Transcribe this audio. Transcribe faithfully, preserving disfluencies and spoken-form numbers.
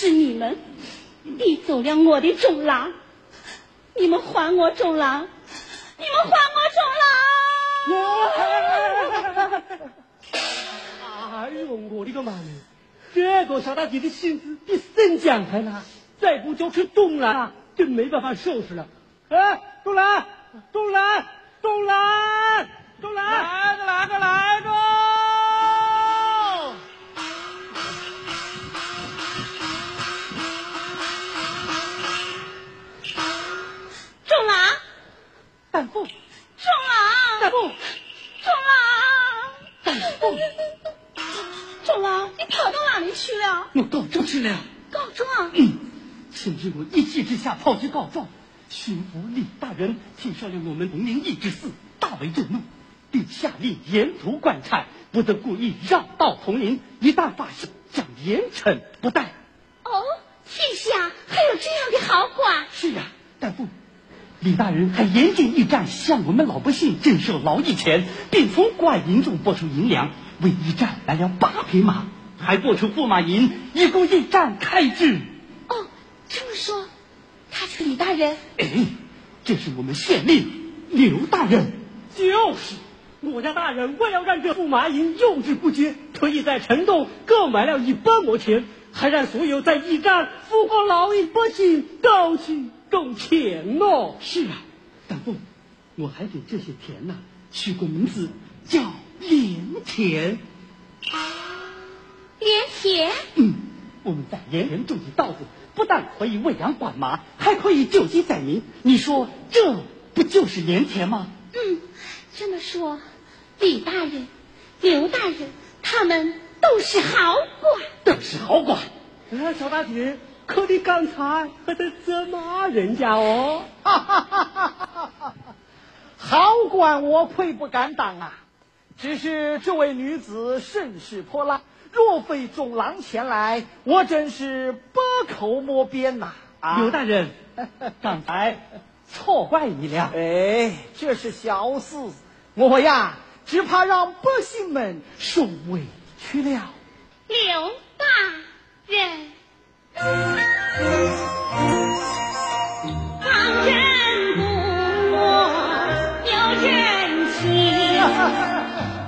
是你们逼走了我的中郎，你们还我中郎，你们还我中郎！ 哎呦，我的个妈呀！这个小大姐的性子比生姜还辣，再不就是中郎，真没办法收拾了。哎，中郎，中郎，中郎，中郎， 来着，来着，来着！ 中郎， 大夫， 中郎， 大夫， 中郎， 大夫， 中郎，你跑到哪里去了？ 我告状去了。 告状？ 嗯，今日我一气之下跑去告状，巡抚李大人听说了我们同林一之事，大为震怒，并下令严图管察，不得故意绕道同林，一旦发现，将严惩不贷。 哦，天下还有这样的好官？ 是呀，大夫。李大人还严禁驿站向我们老百姓征收劳役钱，并从官银中拨出银两，为驿站来了八匹马，还拨出驸马银，以供驿站开支。 哦，这么说，他这个李大人， 哎，这是我们县令刘大人。 就是，我家大人为了让这驸马银用之不竭，特意在城东购买了一百亩田，还让所有在驿站服过劳役百姓都去种田哦。 是啊，大夫，我还给这些田呐、啊、取个名字叫连田。 连田？ 嗯，我们在连田种起稻子，不但可以喂养管马，还可以救济灾民。你说这不就是连田吗？ 嗯，这么说，李大人、刘大人他们都是好官， 都是好官。 哎，小大姐，可你刚才还在责骂人家哦。 哈哈哈哈哈！好官我愧不敢当啊，只是这位女子身世泼辣，若非中郎前来，我真是百口莫辩呐、啊！ 刘大人，刚才错怪你了。 哎，这是小事，我呀只怕让百姓们受委屈了。 刘大